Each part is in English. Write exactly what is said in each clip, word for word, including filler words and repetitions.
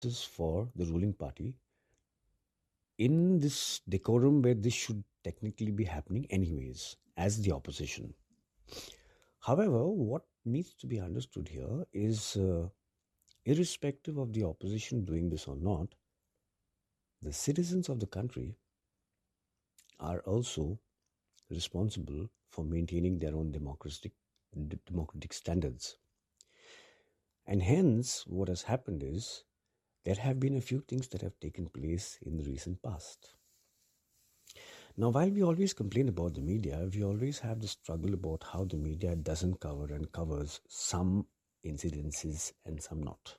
is for the ruling party in this decorum where this should technically be happening anyways as the opposition. However, what needs to be understood here is uh, irrespective of the opposition doing this or not, the citizens of the country are also responsible for maintaining their own democratic d- democratic standards. And hence, what has happened is there have been a few things that have taken place in the recent past. Now, while we always complain about the media, we always have the struggle about how the media doesn't cover and covers some incidences and some not.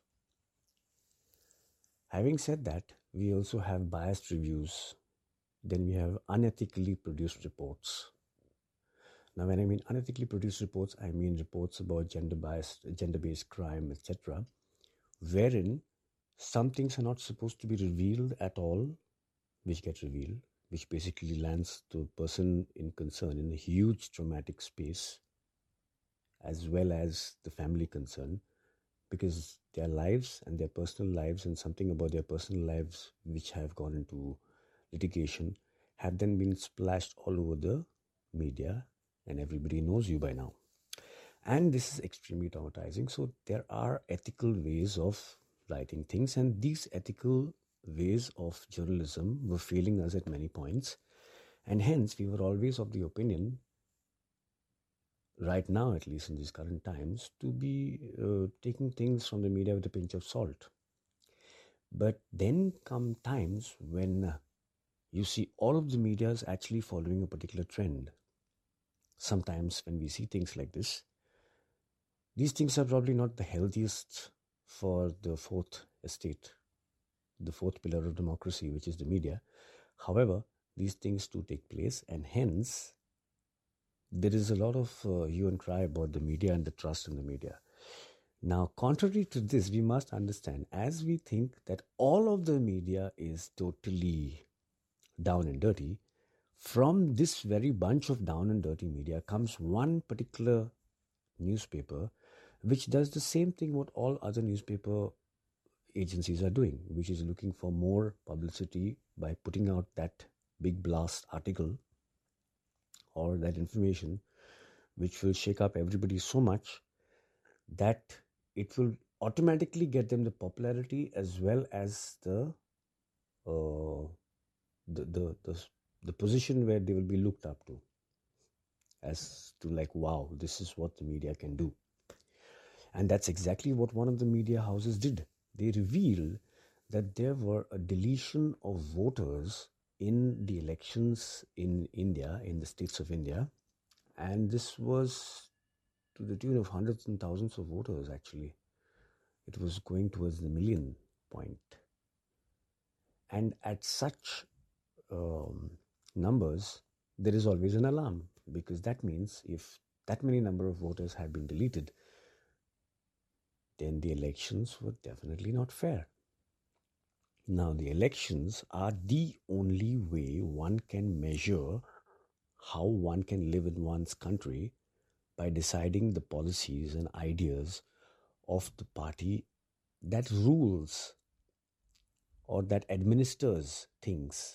Having said that, we also have biased reviews. Then we have unethically produced reports. Now, when I mean unethically produced reports, I mean reports about gender biased, gender-based crime, et cetera, wherein some things are not supposed to be revealed at all, which get revealed, which basically lands the person in concern in a huge traumatic space, as well as the family concern, because their lives and their personal lives and something about their personal lives which have gone into litigation have then been splashed all over the media, and everybody knows you by now. And this is extremely traumatizing. So there are ethical ways of writing things, and these ethical ways of journalism were failing us at many points. And hence, we were always of the opinion, right now at least in these current times, to be uh, taking things from the media with a pinch of salt. But then come times when uh, you see all of the medias actually following a particular trend. Sometimes when we see things like this, these things are probably not the healthiest for the fourth estate, the fourth pillar of democracy, which is the media. However, these things do take place, and hence there is a lot of uh, hue and cry about the media and the trust in the media. Now, contrary to this, we must understand, as we think that all of the media is totally down and dirty, from this very bunch of down and dirty media comes one particular newspaper which does the same thing what all other newspaper agencies are doing, which is looking for more publicity by putting out that big blast article or that information which will shake up everybody so much that it will automatically get them the popularity as well as the uh, the, the the the position where they will be looked up to, as to like, wow, this is what the media can do. And that's exactly what one of the media houses did. They revealed that there were a deletion of voters in the elections in India, in the states of India. And this was to the tune of hundreds and thousands of voters, actually. It was going towards the million point. And at such um, numbers, there is always an alarm, because that means if that many number of voters had been deleted, then the elections were definitely not fair. Now, the elections are the only way one can measure how one can live in one's country, by deciding the policies and ideas of the party that rules or that administers things.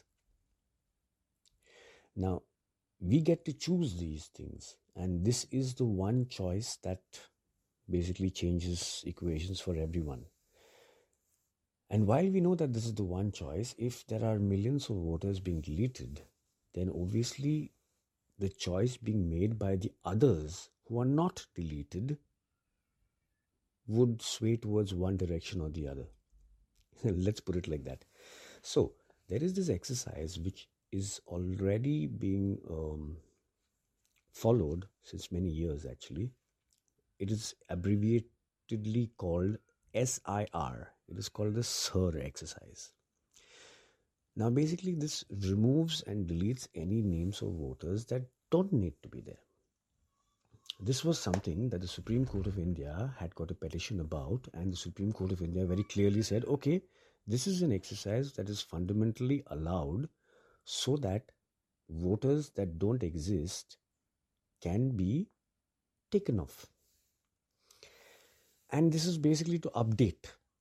Now, we get to choose these things, and this is the one choice that basically changes equations for everyone. And while we know that this is the one choice, if there are millions of voters being deleted, then obviously the choice being made by the others who are not deleted would sway towards one direction or the other. Let's put it like that. So, there is this exercise which is already being um, followed since many years actually. It is abbreviatedly called S I R. It is called the S I R exercise. Now, basically, this removes and deletes any names of voters that don't need to be there. This was something that the Supreme Court of India had got a petition about, and the Supreme Court of India very clearly said, okay, this is an exercise that is fundamentally allowed so that voters that don't exist can be taken off. And this is basically to update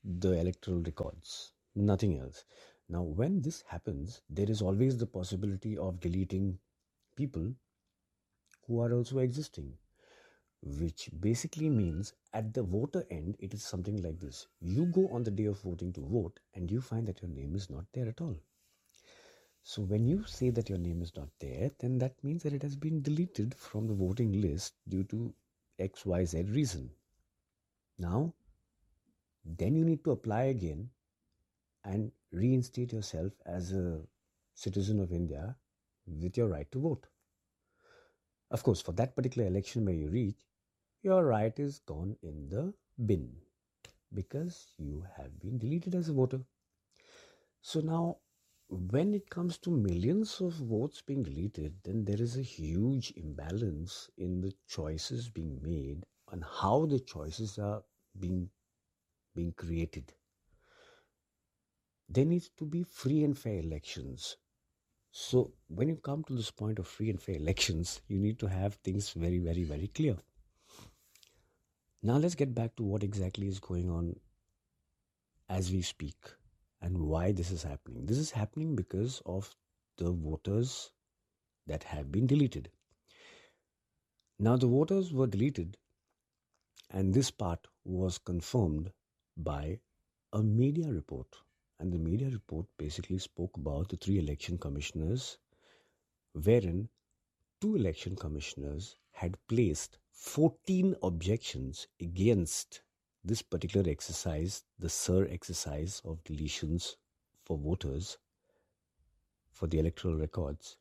the electoral records, nothing else. Now, when this happens, there is always the possibility of deleting people who are also existing, which basically means at the voter end, it is something like this. You go on the day of voting to vote and you find that your name is not there at all. So when you say that your name is not there, then that means that it has been deleted from the voting list due to X Y Z reason. Now, then you need to apply again and reinstate yourself as a citizen of India with your right to vote. Of course, for that particular election where you reach, your right is gone in the bin because you have been deleted as a voter. So now, when it comes to millions of votes being deleted, then there is a huge imbalance in the choices being made and how the choices are being, being created. There needs to be free and fair elections. So when you come to this point of free and fair elections, you need to have things very, very, very clear. Now let's get back to what exactly is going on as we speak and why this is happening. This is happening because of the voters that have been deleted. Now the voters were deleted, and this part was confirmed by a media report. And the media report basically spoke about the three election commissioners, wherein two election commissioners had placed fourteen objections against this particular exercise, the S I R exercise of deletions for voters for the electoral records.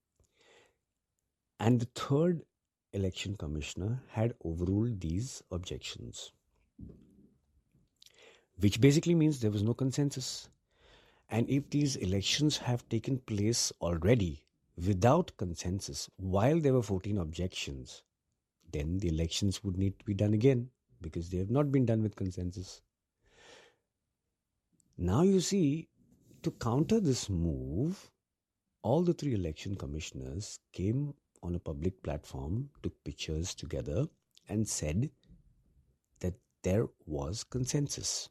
And the third election commissioner had overruled these objections, which basically means there was no consensus. And if these elections have taken place already without consensus, while there were fourteen objections, then the elections would need to be done again because they have not been done with consensus. Now you see, to counter this move, all the three election commissioners came on a public platform, took pictures together, and said that there was consensus.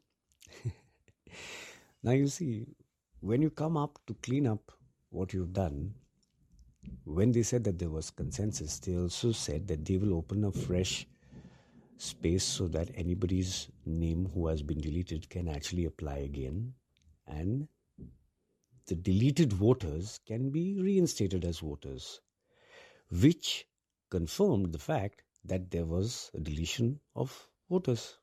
Now you see, when you come up to clean up what you've done, when they said that there was consensus, they also said that they will open a fresh space so that anybody's name who has been deleted can actually apply again, and the deleted voters can be reinstated as voters, which confirmed the fact that there was a deletion of voters.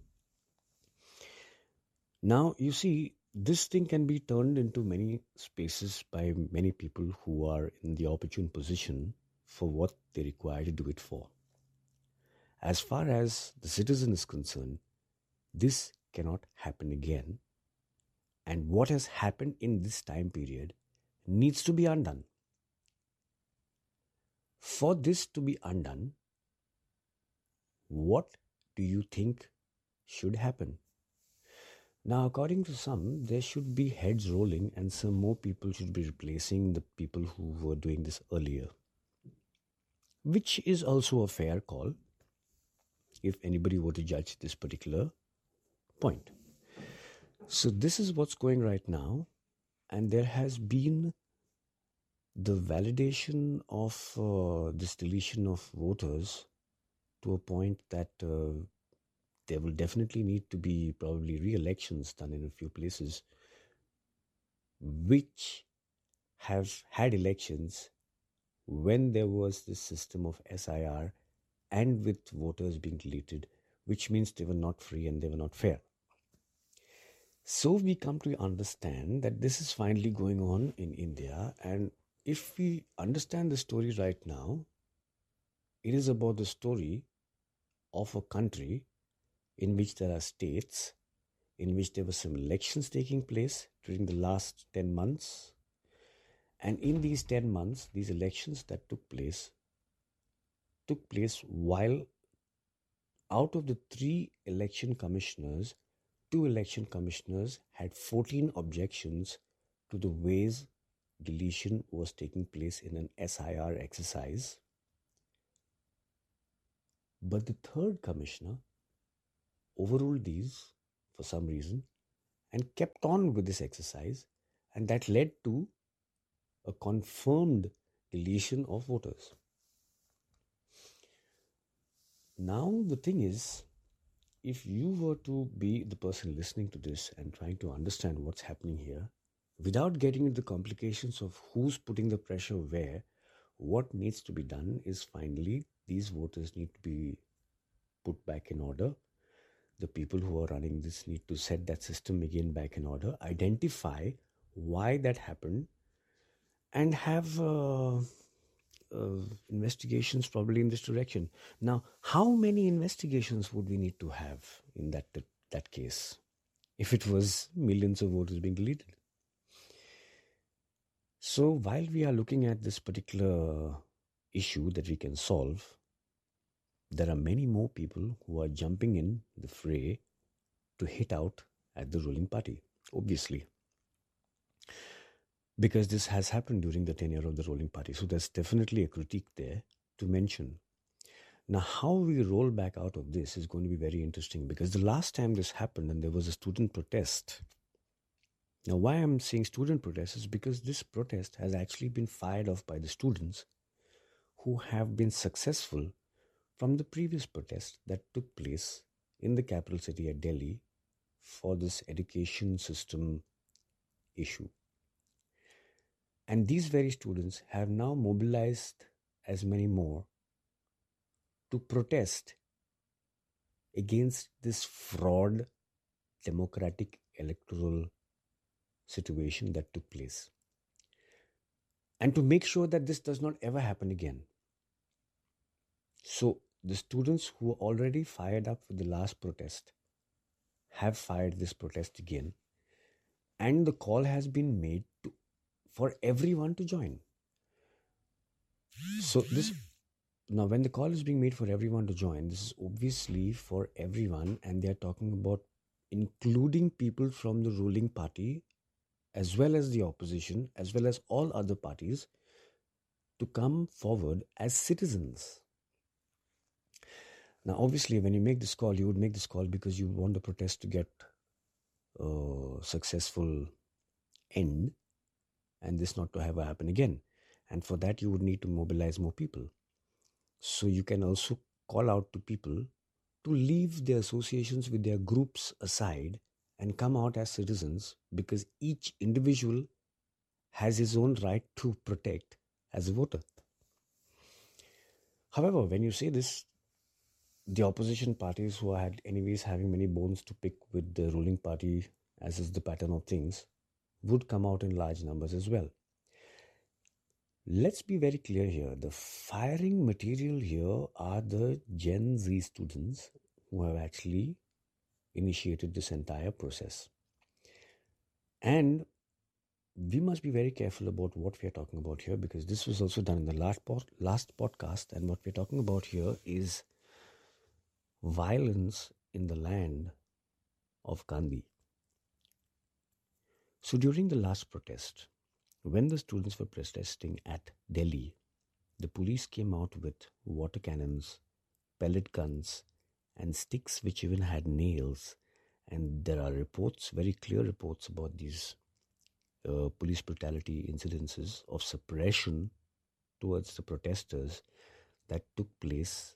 Now, you see, this thing can be turned into many spaces by many people who are in the opportune position for what they require to do it for. As far as the citizen is concerned, this cannot happen again. And what has happened in this time period needs to be undone. For this to be undone, what do you think should happen? Now, according to some, there should be heads rolling and some more people should be replacing the people who were doing this earlier, which is also a fair call if anybody were to judge this particular point. So this is what's going right now, and there has been the validation of uh, this deletion of voters to a point that uh, there will definitely need to be probably re-elections done in a few places which have had elections when there was this system of S I R and with voters being deleted, which means they were not free and they were not fair. So we come to understand that this is finally going on in India, and if we understand the story right now, it is about the story of a country in which there are states, in which there were some elections taking place during the last ten months. And in these ten months, these elections that took place, took place while out of the three election commissioners, two election commissioners had fourteen objections to the ways deletion was taking place in an S I R exercise. But the third commissioner overruled these for some reason and kept on with this exercise, and that led to a confirmed deletion of voters. Now, the thing is, if you were to be the person listening to this and trying to understand what's happening here, without getting into the complications of who's putting the pressure where, what needs to be done is finally these voters need to be put back in order. The people who are running this need to set that system again back in order, identify why that happened, and have uh, uh, investigations probably in this direction. Now, how many investigations would we need to have in that that case if it was millions of voters being deleted? So while we are looking at this particular issue that we can solve, there are many more people who are jumping in the fray to hit out at the ruling party, obviously. Because this has happened during the tenure of the ruling party. So there's definitely a critique there to mention. Now, how we roll back out of this is going to be very interesting, because the last time this happened and there was a student protest. Now, why I'm saying student protest is because this protest has actually been fired off by the students who have been successful from the previous protest that took place in the capital city at Delhi for this education system issue. And these very students have now mobilized as many more to protest against this fraud democratic electoral situation that took place, and to make sure that this does not ever happen again. So the students who were already fired up with the last protest have fired this protest again, and the call has been made to, for everyone to join. So this now when the call is being made for everyone to join, this is obviously for everyone, and they are talking about including people from the ruling party as well as the opposition, as well as all other parties, to come forward as citizens. Now, obviously, when you make this call, you would make this call because you want the protest to get a successful end and this not to ever happen again. And for that, you would need to mobilize more people. So you can also call out to people to leave their associations with their groups aside and come out as citizens, because each individual has his own right to protect as a voter. However, when you say this, the opposition parties, who are anyways having many bones to pick with the ruling party, as is the pattern of things, would come out in large numbers as well. Let's be very clear here. The firing material here are the Gen Z students who have actually initiated this entire process. And we must be very careful about what we are talking about here, because this was also done in the last, pod- last podcast, and what we're talking about here is violence in the land of Gandhi. So during the last protest, when the students were protesting at Delhi, the police came out with water cannons, pellet guns, and sticks which even had nails. And there are reports, very clear reports about these uh, police brutality incidences of suppression towards the protesters that took place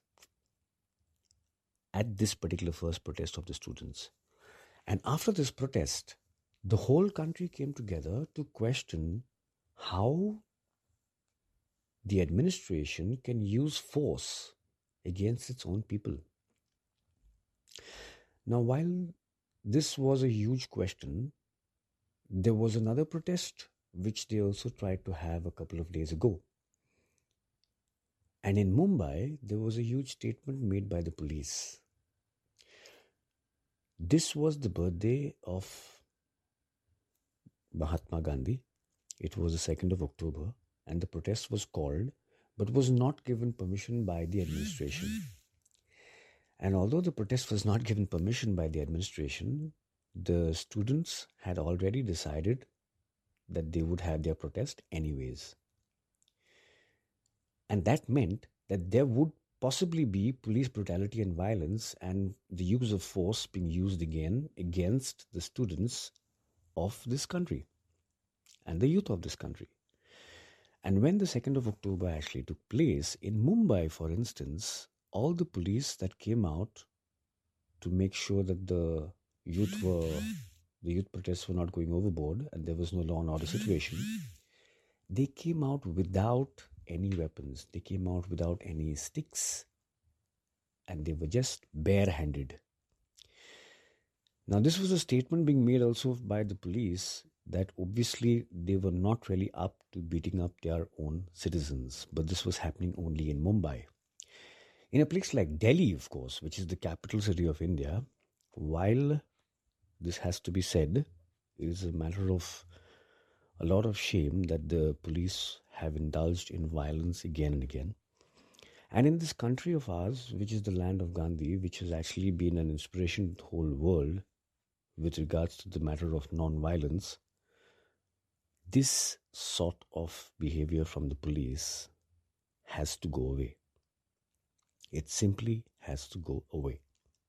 at this particular first protest of the students. And after this protest, the whole country came together to question how the administration can use force against its own people. Now, while this was a huge question, there was another protest which they also tried to have a couple of days ago. And in Mumbai, there was a huge statement made by the police. This was the birthday of Mahatma Gandhi. It was the second of October, and the protest was called, but was not given permission by the administration. And although the protest was not given permission by the administration, the students had already decided that they would have their protest anyways. And that meant that there would possibly be police brutality and violence and the use of force being used again against the students of this country and the youth of this country. And when the second of October actually took place in Mumbai, for instance, all the police that came out to make sure that the youth were the youth protests were not going overboard and there was no law and order situation, they came out without any weapons. They came out without any sticks, and they were just barehanded. Now, this was a statement being made also by the police that obviously they were not really up to beating up their own citizens, but this was happening only in Mumbai. In a place like Delhi, of course, which is the capital city of India, while this has to be said, it is a matter of a lot of shame that the police have indulged in violence again and again. And in this country of ours, which is the land of Gandhi, which has actually been an inspiration to the whole world with regards to the matter of non-violence, this sort of behavior from the police has to go away. It simply has to go away.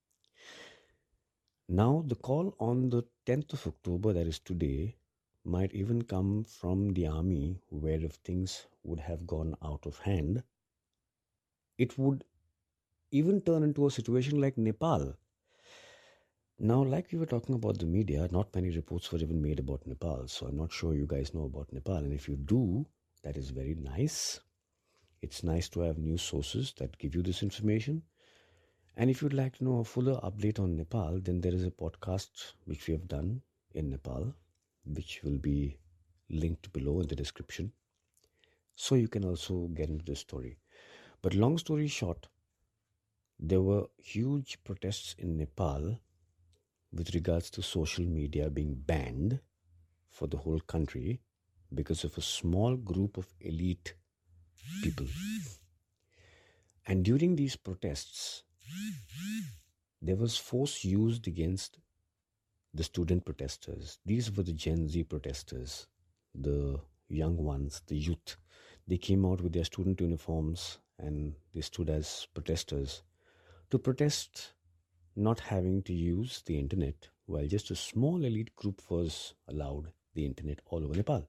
Now, the call on the tenth of October, that is today, might even come from the army, where if things would have gone out of hand, it would even turn into a situation like Nepal. Now, like we were talking about the media, not many reports were even made about Nepal. So I'm not sure you guys know about Nepal. And if you do, that is very nice. It's nice to have news sources that give you this information. And if you'd like to know a fuller update on Nepal, then there is a podcast which we have done in Nepal, which will be linked below in the description. So you can also get into the story. But long story short, there were huge protests in Nepal with regards to social media being banned for the whole country because of a small group of elite people. And during these protests, there was force used against the student protesters. These were the Gen Z protesters, the young ones, the youth. They came out with their student uniforms and they stood as protesters to protest not having to use the internet, while just a small elite group was allowed the internet all over Nepal.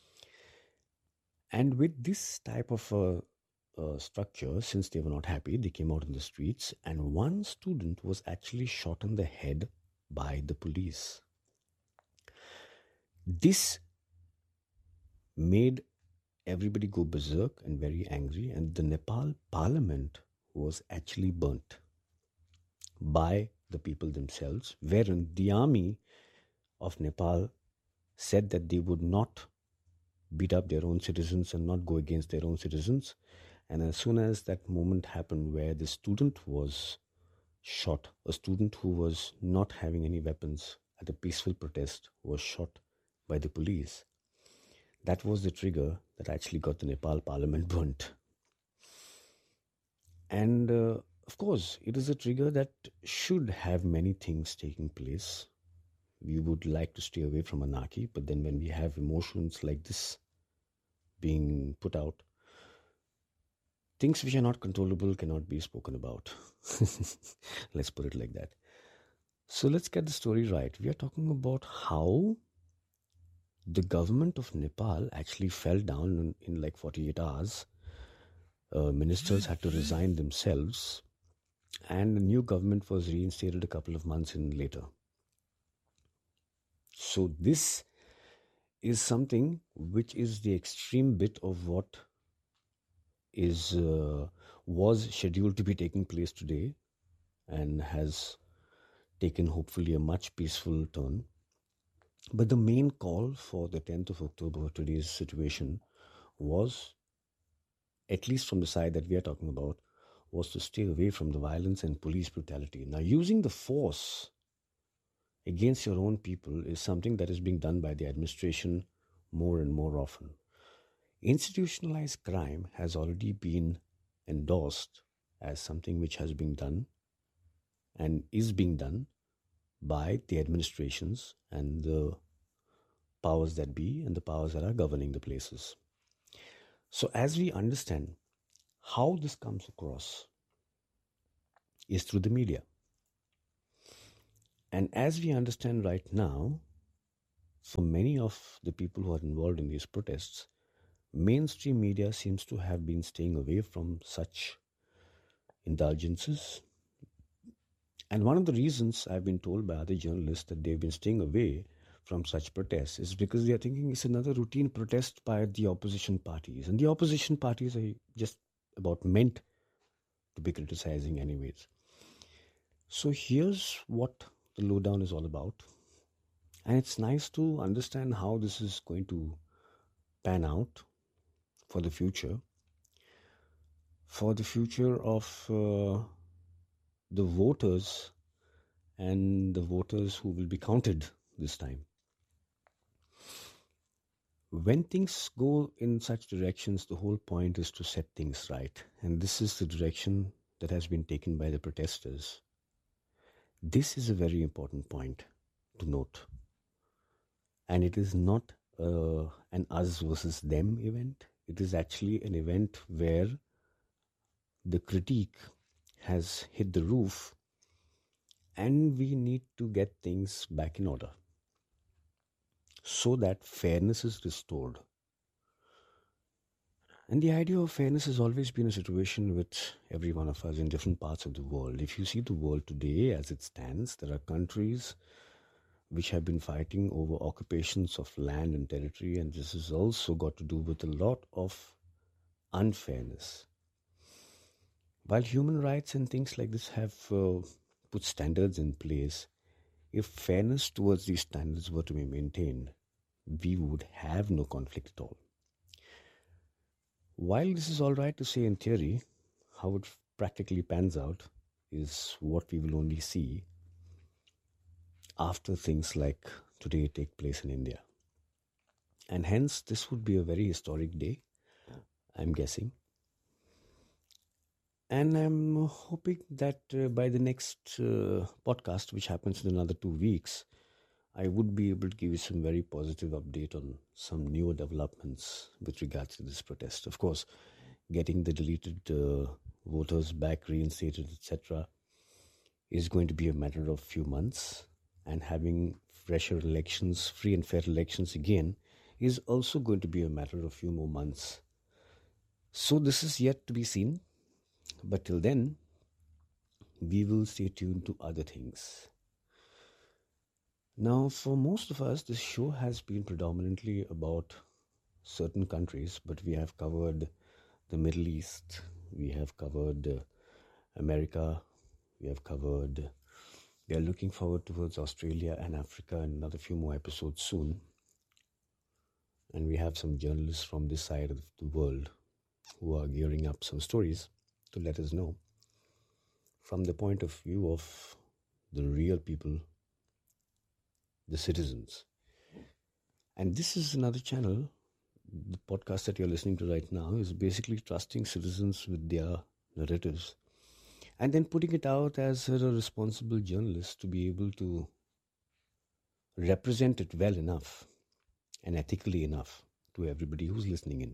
And with this type of uh, uh, structure, since they were not happy, they came out in the streets, and one student was actually shot in the head by the police. This made everybody go berserk and very angry, and the Nepal parliament was actually burnt by the people themselves, wherein the army of Nepal said that they would not beat up their own citizens and not go against their own citizens. And as soon as that moment happened where the student was shot, a student who was not having any weapons at a peaceful protest was shot by the police, that was the trigger that actually got the Nepal parliament burnt. And uh, of course, it is a trigger that should have many things taking place. We would like to stay away from anarchy, but then when we have emotions like this being put out, things which are not controllable cannot be spoken about. Let's put it like that. So let's get the story right. We are talking about how the government of Nepal actually fell down in, in like forty-eight hours. Uh, ministers had to resign themselves, and the new government was reinstated a couple of months in later. So this is something which is the extreme bit of what is uh, was scheduled to be taking place today and has taken hopefully a much peaceful turn. But the main call for the tenth of October, today's situation, was, at least from the side that we are talking about, was to stay away from the violence and police brutality. Now, using the force against your own people is something that is being done by the administration more and more often. Institutionalized crime has already been endorsed as something which has been done and is being done by the administrations and the powers that be and the powers that are governing the places. So as we understand how this comes across, is through the media. And as we understand right now, for many of the people who are involved in these protests, mainstream media seems to have been staying away from such indulgences. And one of the reasons I've been told by other journalists that they've been staying away from such protests is because they are thinking it's another routine protest by the opposition parties. And the opposition parties are just about meant to be criticizing, anyways. So here's what the lowdown is all about. And it's nice to understand how this is going to pan out for the future. For the future of uh, the voters and the voters who will be counted this time. When things go in such directions, the whole point is to set things right. And this is the direction that has been taken by the protesters. This is a very important point to note. And it is not uh, an us versus them event. It is actually an event where the critique has hit the roof and we need to get things back in order so that fairness is restored. And the idea of fairness has always been a situation with every one of us in different parts of the world. If you see the world today as it stands, there are countries which have been fighting over occupations of land and territory, and this has also got to do with a lot of unfairness. While human rights and things like this have uh, put standards in place, if fairness towards these standards were to be maintained, we would have no conflict at all. While this is all right to say in theory, how it practically pans out is what we will only see after things like today take place in India. And hence, this would be a very historic day, I'm guessing. And I'm hoping that uh, by the next uh, podcast, which happens in another two weeks, I would be able to give you some very positive update on some newer developments with regards to this protest. Of course, getting the deleted uh, voters back reinstated, et cetera, is going to be a matter of few months, and having fresher elections, free and fair elections again, is also going to be a matter of few more months. So this is yet to be seen, but till then, we will stay tuned to other things. Now, for most of us, this show has been predominantly about certain countries, but we have covered the Middle East, we have covered uh, America, we have covered, we are looking forward towards Australia and Africa and another few more episodes soon. And we have some journalists from this side of the world who are gearing up some stories to let us know from the point of view of the real people, the citizens. And this is another channel. The podcast that you're listening to right now is basically trusting citizens with their narratives and then putting it out as a responsible journalist to be able to represent it well enough and ethically enough to everybody who's listening in.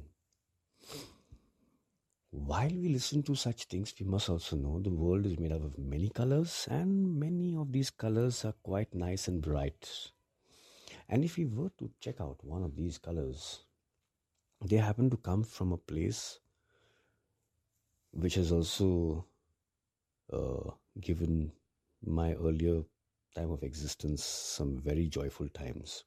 While we listen to such things, we must also know the world is made up of many colors, and many of these colors are quite nice and bright. And if we were to check out one of these colors, they happen to come from a place which has also uh, given my earlier time of existence some very joyful times.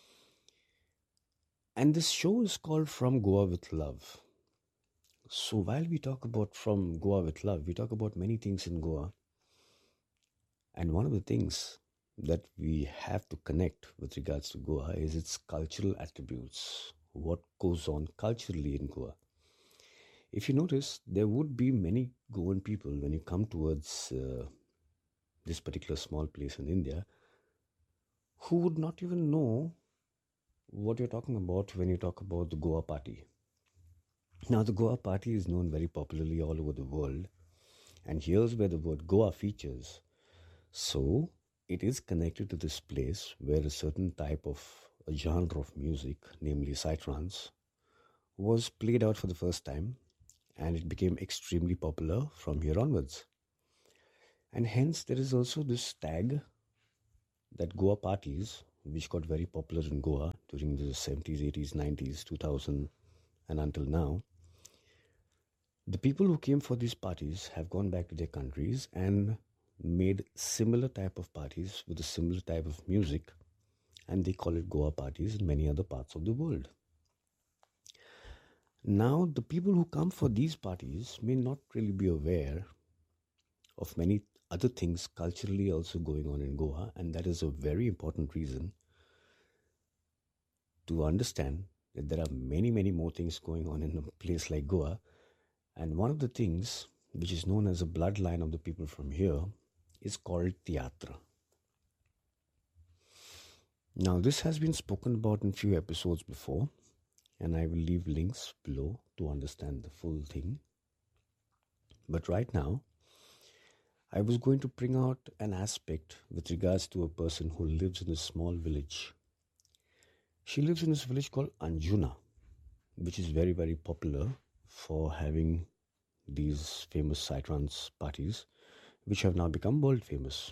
And this show is called From Goa with Love. So while we talk about From Goa with Love, we talk about many things in Goa. And one of the things that we have to connect with regards to Goa is its cultural attributes. What goes on culturally in Goa. If you notice, there would be many Goan people when you come towards uh, this particular small place in India who would not even know what you're talking about when you talk about the Goa Party. Now, the Goa Party is known very popularly all over the world, and here's where the word Goa features. So, it is connected to this place where a certain type of a genre of music, namely psytrance, was played out for the first time, and it became extremely popular from here onwards. And hence there is also this tag that Goa parties, which got very popular in Goa during the seventies, eighties, nineties, two thousand, and until now. The people who came for these parties have gone back to their countries and made similar type of parties with a similar type of music, and they call it Goa parties in many other parts of the world. Now, the people who come for these parties may not really be aware of many other things culturally also going on in Goa, and that is a very important reason to understand that there are many, many more things going on in a place like Goa. And one of the things which is known as a bloodline of the people from here is called Theatra. Now, this has been spoken about in few episodes before, and I will leave links below to understand the full thing. But right now, I was going to bring out an aspect with regards to a person who lives in a small village. She lives in this village called Anjuna, which is very, very popular for having these famous psytrance parties, which have now become world famous.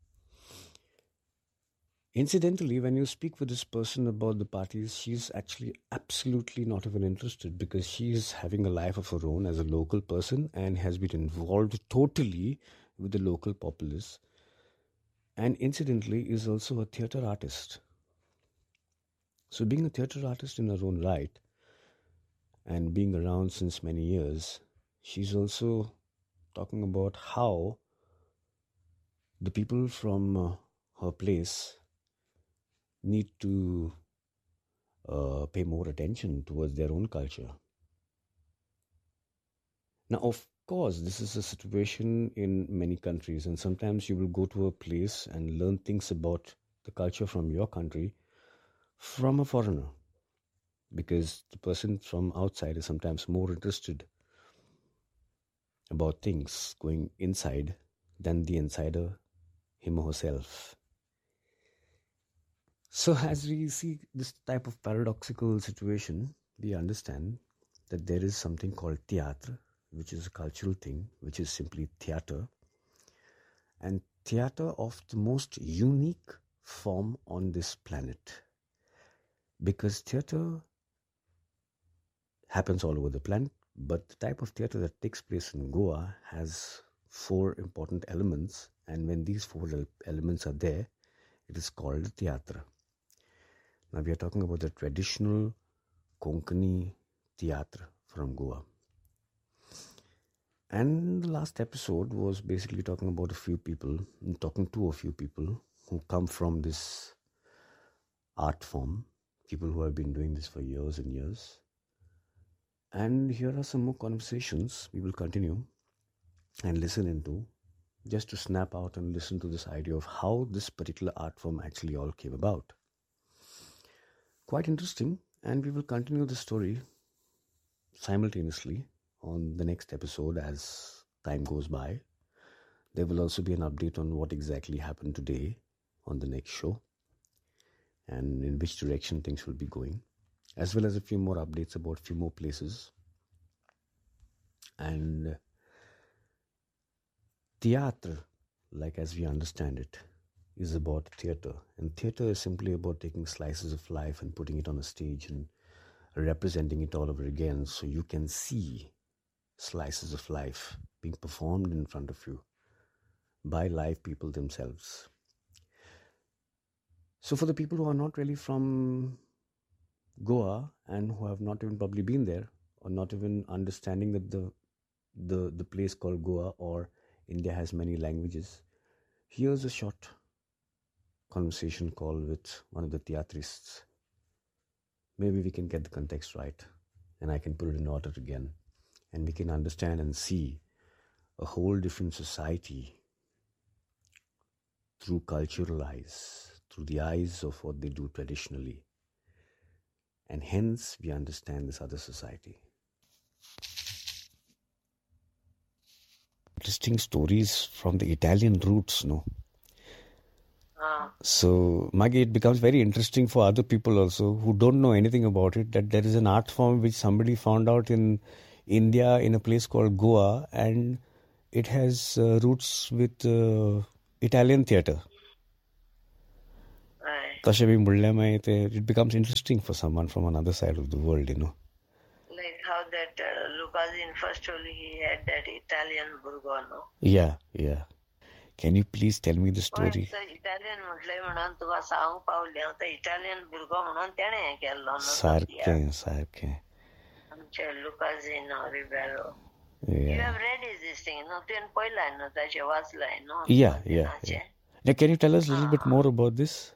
Incidentally, when you speak with this person about the parties, she's actually absolutely not even interested, because she is having a life of her own as a local person and has been involved totally with the local populace, and incidentally is also a theatre artist. So being a theatre artist in her own right and being around since many years, she's also talking about how the people from uh, her place need to uh, pay more attention towards their own culture. Now, of course, this is a situation in many countries, and sometimes you will go to a place and learn things about the culture from your country from a foreigner, because the person from outside is sometimes more interested about things going inside than the insider, him or herself. So as we see this type of paradoxical situation, we understand that there is something called theatre, which is a cultural thing, which is simply theatre, and theatre of the most unique form on this planet. Because theatre happens all over the planet, but the type of theatre that takes place in Goa has four important elements, and when these four elements are there, it is called theatre. Now we are talking about the traditional Konkani theatre from Goa. And the last episode was basically talking about a few people, talking to a few people who come from this art form, people who have been doing this for years and years. And here are some more conversations we will continue and listen into, just to snap out and listen to this idea of how this particular art form actually all came about. Quite interesting, and we will continue the story simultaneously on the next episode as time goes by. There will also be an update on what exactly happened today on the next show and in which direction things will be going, as well as a few more updates about a few more places. And theatre, like as we understand it, is about theatre, and theatre is simply about taking slices of life and putting it on a stage and representing it all over again, so you can see slices of life being performed in front of you by live people themselves. So for the people who are not really from Goa and who have not even probably been there, or not even understanding that the the the place called Goa or India has many languages, here's a short conversation call with one of the theatrists. Maybe we can get the context right, and I can put it in order again, and we can understand and see a whole different society through cultural eyes, through the eyes of what they do traditionally, and hence we understand this other society. Interesting stories from the Italian roots, no? So, Maggie, it becomes very interesting for other people also who don't know anything about it, that there is an art form which somebody found out in India in a place called Goa, and it has uh, roots with uh, Italian theatre. Right. It becomes interesting for someone from another side of the world, you know. Like how that uh, Lukaszyn first only he had that Italian Burgo, no? Yeah, yeah. Can you please tell me the story? Italian म्हटलंय म्हणून तुका सांग पावले आता Italian Burgo म्हणून त्याने हे केलं सारखे सारखे आमच्या Lukaszyn Ribeiro. Yeah. You have read this thing, no? Then पहिला आहे ना त्याचे वाचलाय, no? Yeah, yeah, yeah. Now, can you tell us a little bit more about this?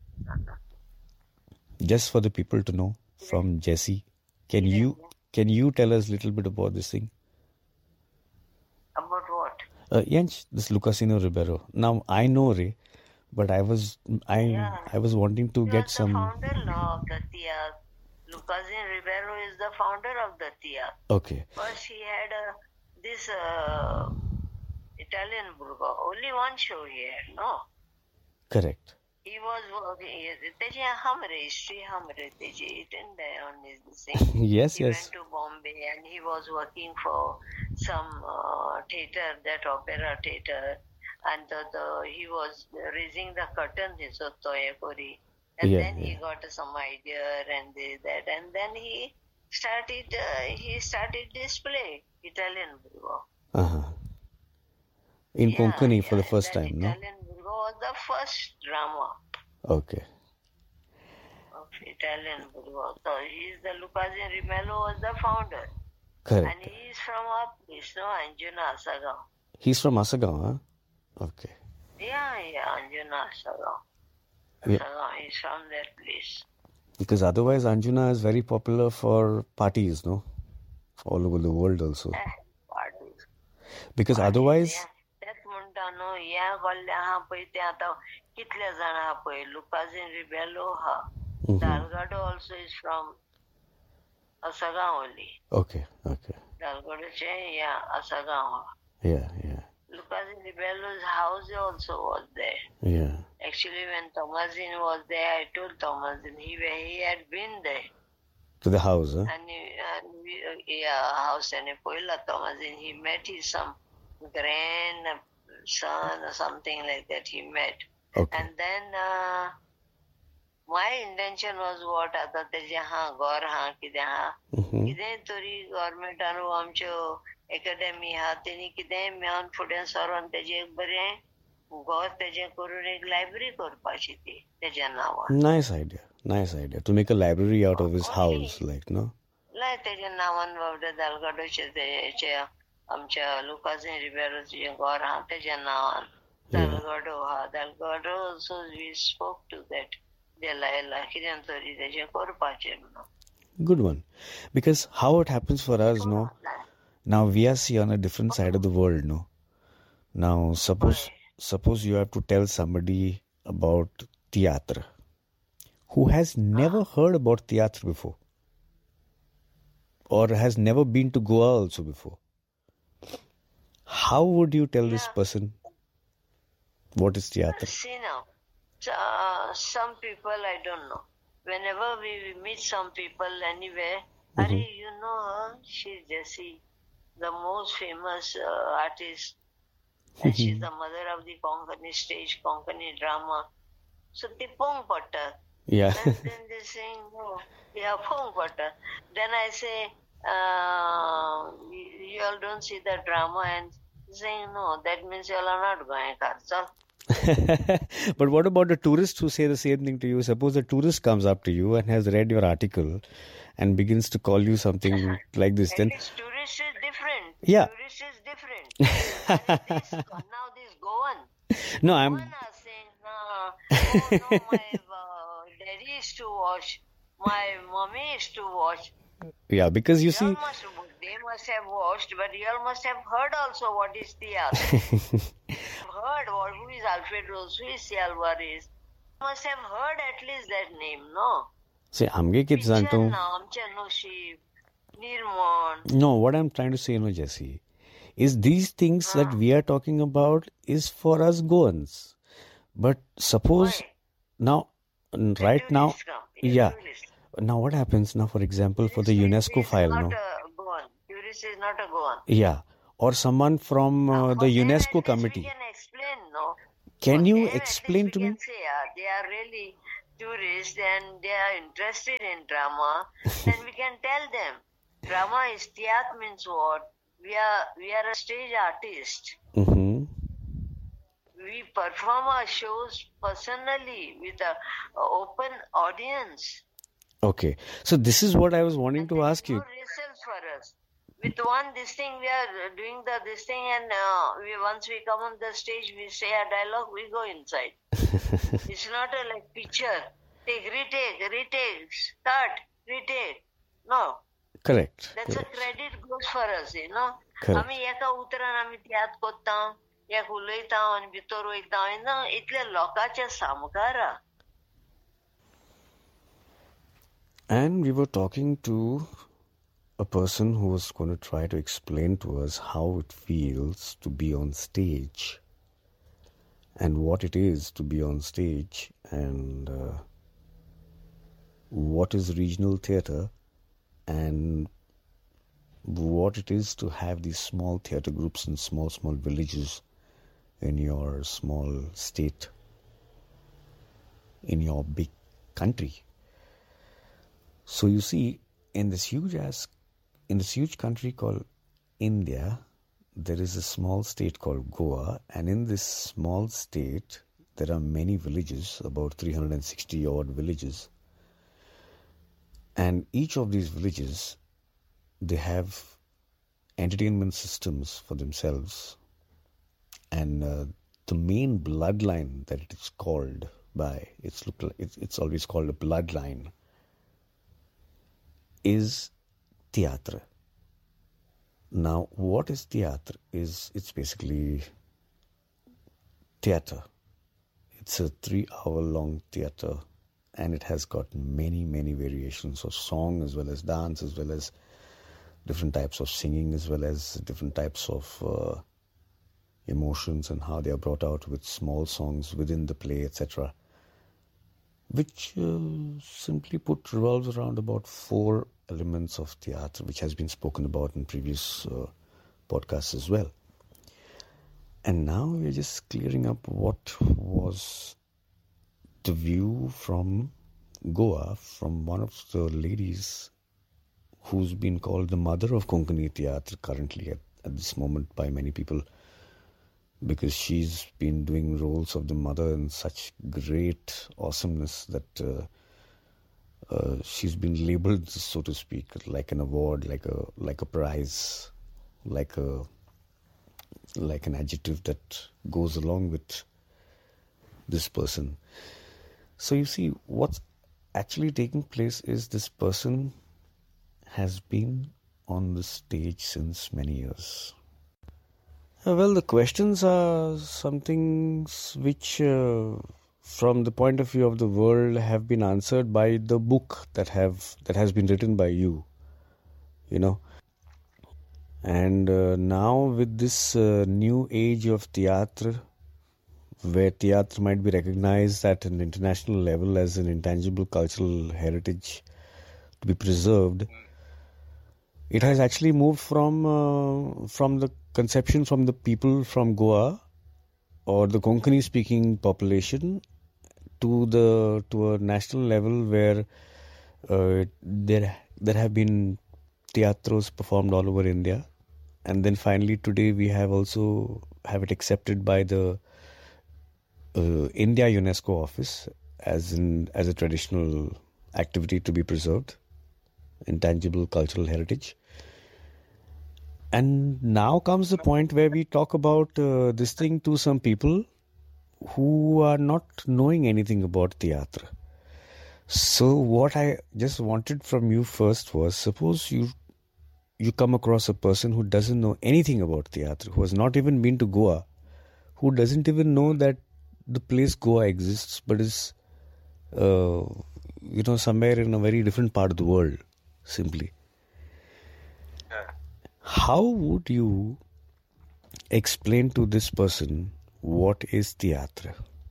Just for the people to know from Jesse. Can you can you tell us a little bit about this thing? About what? Uh, Yench, this Lukaszyn Ribeiro. Now I know Ray, but I was I Yeah. I was wanting to He get was some. the founder no, of the T I A. Lukaszyn Ribeiro is the founder of the T I A. Okay. First he had uh, this uh, Italian Burgo. Only one show he had, no? Correct. He was working. Teji hamre history hamre teji didn't they on his thing. Yes, he yes. went to Bombay and he was working for some uh, theater, that opera theater, and the, the he was raising the curtain. He so toyekori, and Yeah, then he yeah. got some idea and this, that, and then he started. Uh, he started this play, Italian Burgo. Uh-huh. In Yeah, Konkani for the yeah, first that time, no? Italian Burgo was the first drama Okay. of Italian Burgo. So he is the Lukaszyn Ribeiro was the founder, and Correct. he is from up east, no, Anjuna Asagaon. He's from Asagaon, huh? Okay. Yeah, yeah, Anjuna Asagaon. Yeah. Asagaon, he's from that place. Because otherwise Anjuna is very popular for parties, no? All over the world also. Eh, parties. Because otherwise, त्यात म्हणटा न्हू ह्या गल्ल्या आहा पळय ते आतां कितले जाण आहा पळय Lukaszyn Ribeiro आहा. Mhm. Delgado also is from Asagaon only. okay, okay. Delgadoचे yeah, Asagaon. Yeah, yeah, Lukaszyn Ribeiro's house also was there. yeah. Actually, when Thomasin was there, I told Thomasin he he had been there. To the house, huh? And, he, and we, uh, yeah, house and Poila Thomasin, he met his some grandson or something like that. He met, Okay. and then uh, my intention was what आता तेजे हा घर हा कितें हा Mm-hmm. कितें तरी गव्हर्मेंटान आमच्यो एकाडेमी हा तेणी कितेंय मेळोन फुडें सरोन तेजें एक बरें घर तेजें करून एक लायब्ररी करपाची ती तेज्या नांवान. Nice idea. Nice idea. To make a library out of his Only. house, like, no? लाय तेज्या नांवान बाबडे दालगाडोचे तेचे आमच्या Lukaszyn Ribeiroचे जें घर हा तेज्या नांवान दालगाडो हा दालगाडो so we spoke to that they लायला कितें तरी तेजें करपाचें म्हणून. Good one. Because how it happens for us, no? Now we are see on a different side of the world, no? Now suppose suppose you have to tell somebody about theatre who has never heard about theatre before or has never been to Goa also before. How would you tell this person what is theatre? See now, uh, some people I don't know. Whenever we meet some people anywhere, Are, you know her? She's Jessie, the most famous uh, artist. And she's the mother of the Konkani stage, Konkani drama. So the Pong Potter. Yeah. And then they say, no, yeah, Pong Potter. Then I say, uh, you, you all don't see the drama, and saying, no, that means you all are not going to so, But what about the tourists who say the same thing to you? Suppose a tourist comes up to you and has read your article and begins to call you something like this. At Then, least tourist is different. Yeah. Tourist is different. And this, now this Goan. no, I'm. Goan are saying, no, oh, no, my uh, daddy used to watch. My mommy used to watch. Yeah, because you You see. all must, they must have watched, but you all must have heard also what is theatre. Heard what, who is Alfred Rose, who is C. Alvarez. Must have heard at least that name, no? See, आमगे किती जाणतो. आमच्या नशीब, निर्मण. No, what I'm trying to say, no, Jesse, is these things that we are talking about is for us Goans. But suppose Why? now, right now, Tourists come. yeah. Tourists. Now what happens now, for example, for the Tourist UNESCO is file, not no? a Goan. Tourist is not a Goan. Yeah. or someone from uh, the UNESCO committee. We can explain, no? Can For you them, at explain least to we me? can say, yeah, they are really tourists and they are interested in drama. Then we can tell them, drama is theatre means what? We are we are a stage artist. Mm-hmm. We perform our shows personally with a, a open audience. Okay, so this is what I was wanting And to there is ask no you. rehearsals for us. With one this thing, we are doing the this thing, and uh, we once we come on the stage, we say a dialogue, we go inside. It's not a like picture. Take, retake, retake, start, retake. No. Correct. That's correct. a credit goes for us, you know. Correct. आम्ही एका उतरान आम्ही त्यात कोत्तां, एक उलयतां आनी भितर वयतां, you know, इतल्या लोकांच्या सामकारा. And we were talking to a person who was going to try to explain to us how it feels to be on stage and what it is to be on stage and uh, what is regional theatre and what it is to have these small theatre groups in small, small villages in your small state, in your big country. So you see, in this huge ass, in this huge country called India, there is a small state called Goa, and in this small state, there are many villages, about three hundred sixty odd villages. And each of these villages, they have entertainment systems for themselves. And uh, the main bloodline that it is called by, it's, look, it's, it's always called a bloodline, is theatre. Now, what is theatre? Is it's basically theatre. It's a three-hour-long theatre, and it has got many, many variations of song as well as dance, as well as different types of singing, as well as different types of uh, emotions and how they are brought out with small songs within the play, et cetera. Which uh, simply put revolves around about four elements of theatre, which has been spoken about in previous uh, podcasts as well. And now we're just clearing up what was the view from Goa, from one of the ladies who's been called the mother of Konkani theatre currently at, at this moment by many people, because she's been doing roles of the mother in such great awesomeness that uh, uh, she's been labeled, so to speak, like an award, like a like a prize, like a like an adjective that goes along with this person. So you see, what's actually taking place is this person has been on the stage since many years. Well, the questions are something which, uh, from the point of view of the world, have been answered by the book that have that has been written by you, you know. And uh, now with this uh, new age of theatre, where theatre might be recognized at an international level as an intangible cultural heritage to be preserved, it has actually moved from uh, from the conception from the people from Goa or the Konkani speaking population to the to a national level where uh, there there have been theatros performed all over India, and then finally today we have also have it accepted by the uh, India UNESCO office as in as a traditional activity to be preserved, intangible cultural heritage. And now comes the point where we talk about uh, this thing to some people who are not knowing anything about theatre. So what I just wanted from you first was, suppose you you come across a person who doesn't know anything about theatre, who has not even been to Goa, who doesn't even know that the place Goa exists, but is uh, you know somewhere in a very different part of the world, simply. How would you explain to this person what is theatre?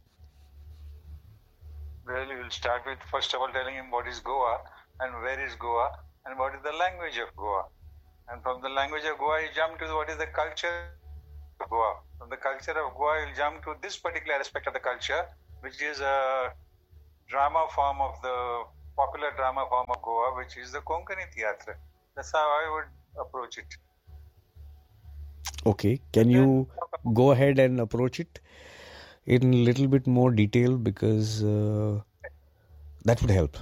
Well, you will start with first of all telling him what is Goa and where is Goa and what is the language of Goa. And from the language of Goa, you jump to what is the culture of Goa. From the culture of Goa, you'll jump to this particular aspect of the culture, which is a drama form of the popular drama form of Goa, which is the Konkani Theatre. That's how I would approach it. Okay, can you go ahead and approach it in a little bit more detail, because uh, that would help.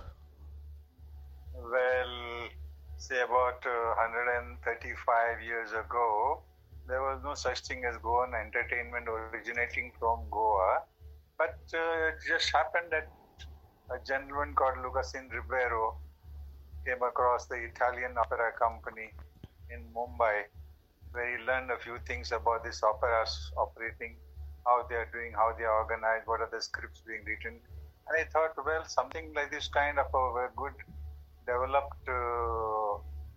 Well, say about uh, one hundred thirty-five years ago, there was no such thing as Goan entertainment originating from Goa, but uh, it just happened that a gentleman called Lucasin Ribeiro came across the Italian opera company in Mumbai, where he learned a few things about this operas operating, how they are doing, how they are organized, what are the scripts being written. And I thought, well, something like this kind of a good developed uh,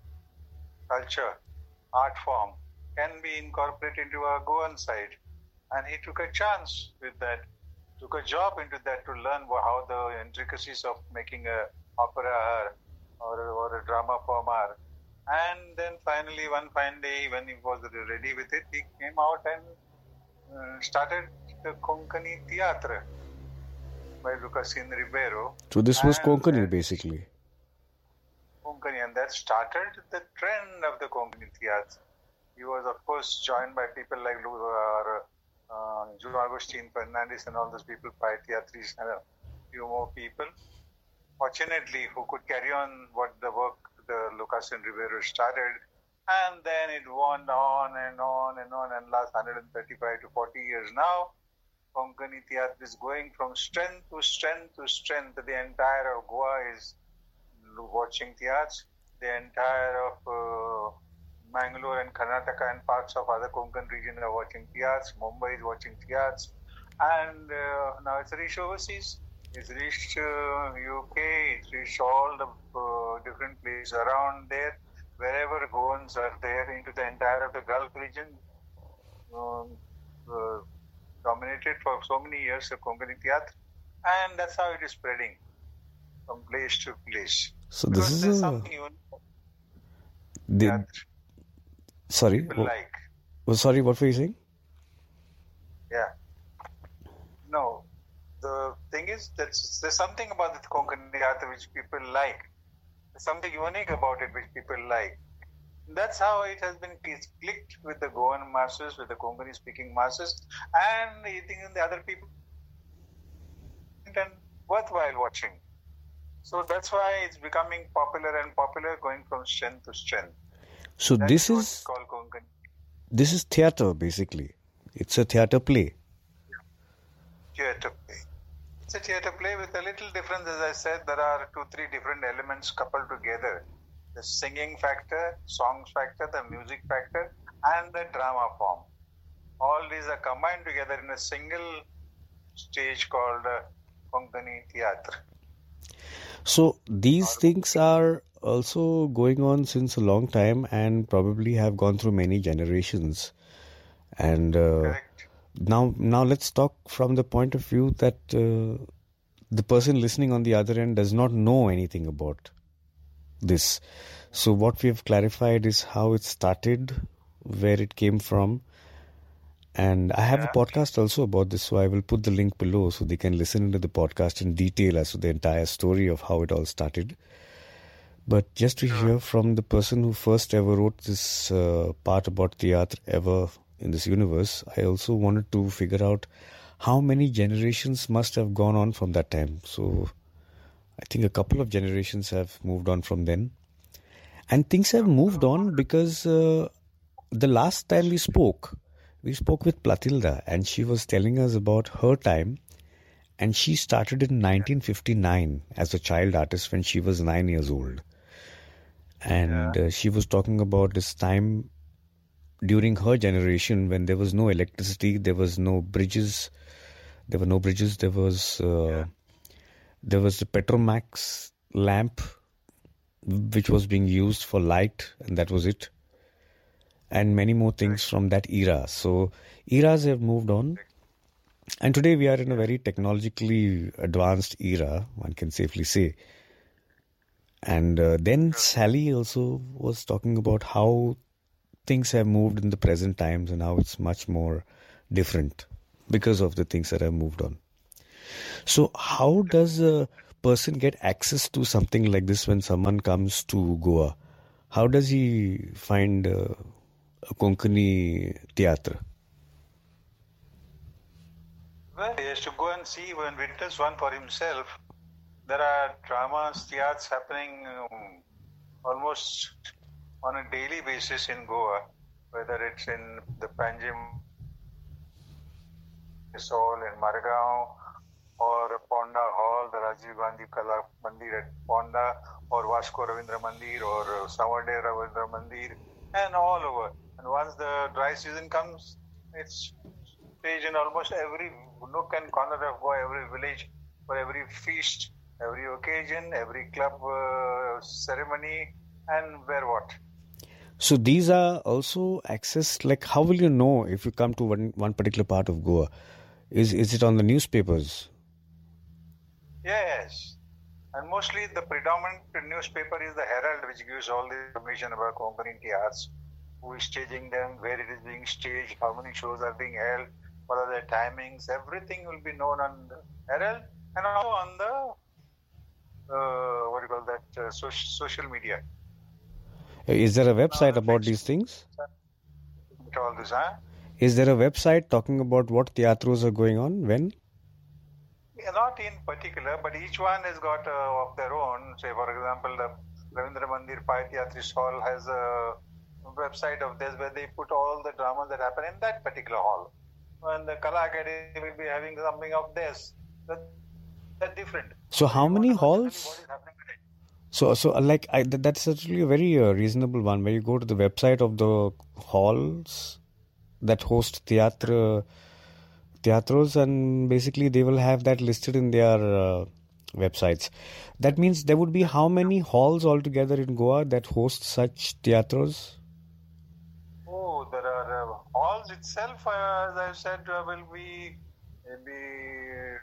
culture, art form, can be incorporated into our Goan side. And he took a chance with that, took a job into that to learn how the intricacies of making a opera are, or, or a drama form are. And then finally, one fine day, when he was ready with it, he came out and uh, started the Konkani Theatre by Lucasin Ribeiro. So this was and Konkani, basically. Konkani, and that started the trend of the Konkani Theatre. He was, of course, joined by people like uh, uh, João Agostinho Fernandes and all those people, Pai Teatris, and a few more people. Fortunately, who could carry on what the work the Lucasin Ribeiro started, and then it went on and on and on, and last one hundred thirty-five to forty years now, Konkani Theatre is going from strength to strength to strength. The entire of Goa is watching theatres. The entire of uh, Mangalore and Karnataka and parts of other Konkan region are watching theatres. Mumbai is watching theatres. And uh, now it's reached overseas. It's reached uh, U K. It's reached all the uh, different places around there. Wherever Goans are there, into the entire of the Gulf region, um, uh, dominated for so many years the Konkani Theatre. And that's how it is spreading from place to place. So because this is there's a... something even The, sorry, people oh, like. oh, sorry, what were you saying? Yeah. No, the thing is that there's something about the Konkani Theatre which people like. There's something unique about it which people like. That's how it has been clicked with the Goan masses, with the Konkani speaking masses, and I think the other people and worthwhile watching. So that's why it's becoming popular and popular, going from strength to strength. So That this what is called Konkani. this is theatre, basically. It's a theatre play. Theatre play. It's a theatre play with a little difference. As I said, there are two, three different elements coupled together. The singing factor, songs factor, the music factor, and the drama form. All these are combined together in a single stage called uh, Konkani Theatre. So these things are also going on since a long time and probably have gone through many generations. And uh, Correct. now, now let's talk from the point of view that uh, the person listening on the other end does not know anything about this. So what we have clarified is how it started, where it came from. And I have Yeah. a podcast also about this, so I will put the link below so they can listen to the podcast in detail as to the entire story of how it all started. But just to hear from the person who first ever wrote this uh, part about theatre ever in this universe, I also wanted to figure out how many generations must have gone on from that time. So I think a couple of generations have moved on from then. And things have moved on because uh, the last time we spoke, we spoke with Platilda and she was telling us about her time, and she started in nineteen fifty-nine as a child artist when she was nine years old. And uh, she was talking about this time during her generation when there was no electricity, there was no bridges, there were no bridges, there was uh, there was the Petromax lamp which was being used for light, and that was it. And many more things from that era. So eras have moved on. And today we are in a very technologically advanced era, one can safely say. And uh, then Sally also was talking about how things have moved in the present times and how it's much more different because of the things that have moved on. So how does a person get access to something like this when someone comes to Goa? How does he find uh, a Konkani theatre? Well, he has to go and see and witness one for himself. There are dramas, theatres happening um, almost on a daily basis in Goa, whether it's in the Panjim Hall in Margao, or Ponda Hall, the Rajiv Gandhi Kala Mandir at Ponda, or Vasco Ravindra Mandir, or Savade Ravindra Mandir, and all over. And once the dry season comes, it's staged in almost every nook and corner of Goa, every village, for every feast, every occasion, every club uh, ceremony, and where what. So these are also accessed, like how will you know if you come to one, one particular part of Goa? Is is it on the newspapers? Yes. And mostly the predominant newspaper is the Herald, which gives all the information about Konkani theatres, who is staging them, where it is being staged, how many shows are being held, what are their timings. Everything will be known on the Herald and also on the, uh, what do you call that, uh, so- social media. Is there a website about these things? All this, huh? Is there a website talking about what theatros are going on, when? Yeah, not in particular, but each one has got uh, of their own. Say, for example, the Ravindra Mandir Pai Theatres Hall has a website of this where they put all the dramas that happen in that particular hall. And the Kala Academy will be having something of this. That, that's different. So how many halls? What is happening today. So, so uh, like I, th- that's actually a very uh, reasonable one. Where you go to the website of the halls that host theatre, theatros, and basically they will have that listed in their uh, websites. That means there would be how many halls altogether in Goa that host such theatros? Oh, there are uh, halls itself, uh, as I said, uh, will be maybe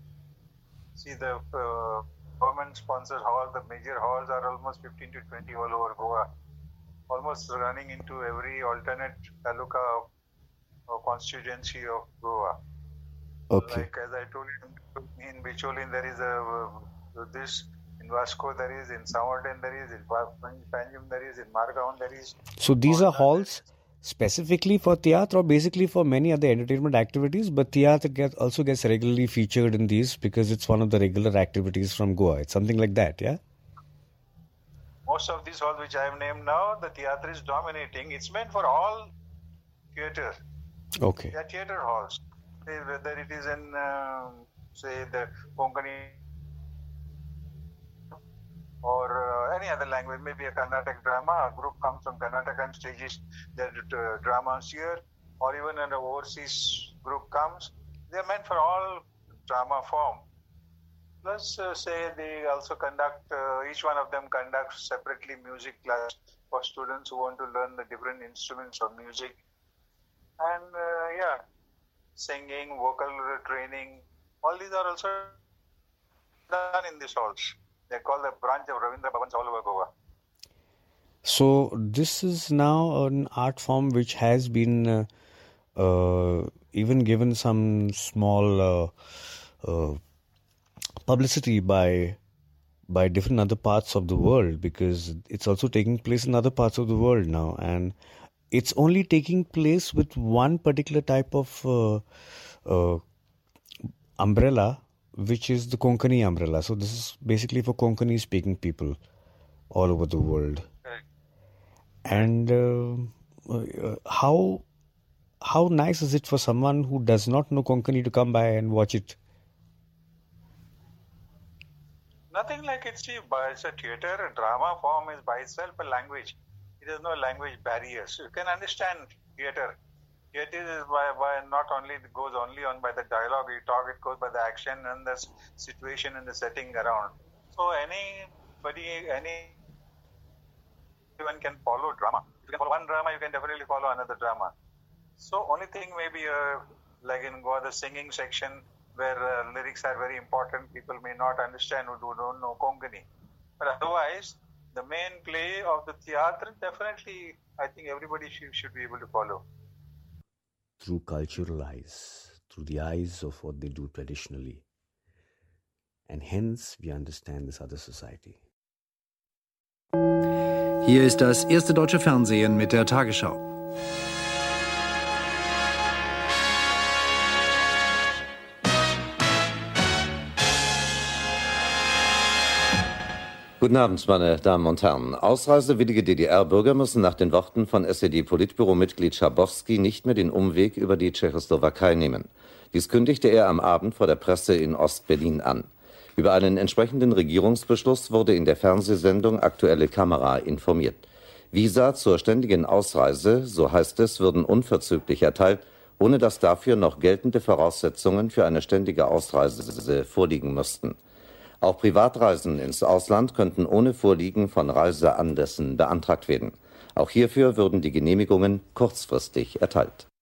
see the uh, government-sponsored hall. The major halls are almost fifteen to twenty all over Goa, almost running into every alternate taluka or constituency of Goa. Okay. Like as I told you, in Bicholin there is a uh, this. In Vasco there is, in Samarden there is, in Panjim there is, in Margaon there is. So these are halls specifically for theatre or basically for many other entertainment activities, but theatre get, also gets regularly featured in these because it's one of the regular activities from Goa. It's something like that, yeah? Most of these halls which I have named now, the theatre is dominating. It's meant for all theatre. Okay. They are theatre halls. Whether it is in, uh, say, the Konkani or uh, any other language, maybe a Carnatic drama, a group comes from Karnataka and stages their uh, dramas here, or even an overseas group comes. They are meant for all drama form. Plus, uh, say they also conduct, uh, each one of them conducts separately music class for students who want to learn the different instruments of music. And uh, yeah, singing, vocal training, all these are also done in these halls. They call the branch of Ravindra Bhavans all over Goa. So this is now an art form which has been uh, uh, even given some small uh, uh, publicity by by different other parts of the world, because it's also taking place in other parts of the world now, and it's only taking place with one particular type of uh, uh, umbrella, which is the Konkani umbrella. So this is basically for Konkani speaking people all over the world. Correct. And uh, uh, how how nice is it for someone who does not know Konkani to come by and watch it? Nothing like it. See, but it's a theatre, a drama form is by itself a language. It has no language barriers. You can understand theatre. Theatre is by, by not only it goes only on by the dialogue you talk, it goes by the action and the situation and the setting around. So anybody, any anyone can follow drama. If you can follow one drama, you can definitely follow another drama. So only thing maybe uh, like in Goa, the singing section where uh, lyrics are very important. People may not understand who don't know Konkani. But otherwise, the main play of the theatre, definitely, I think everybody should, should be able to follow. Through cultural eyes, through the eyes of what they do traditionally. And hence we understand this other society. Hier ist das erste deutsche Fernsehen mit der Tagesschau. Guten Abend, meine Damen und Herren. Ausreisewillige D D R-Bürger müssen nach den Worten von S E D-Politbüro-Mitglied Schabowski nicht mehr den Umweg über die Tschechoslowakei nehmen. Dies kündigte er am Abend vor der Presse in Ost-Berlin an. Über einen entsprechenden Regierungsbeschluss wurde in der Fernsehsendung Aktuelle Kamera informiert. Visa zur ständigen Ausreise, so heißt es, würden unverzüglich erteilt, ohne dass dafür noch geltende Voraussetzungen für eine ständige Ausreise vorliegen müssten. Auch Privatreisen ins Ausland könnten ohne Vorliegen von Reiseanlässen beantragt werden. Auch hierfür würden die Genehmigungen kurzfristig erteilt.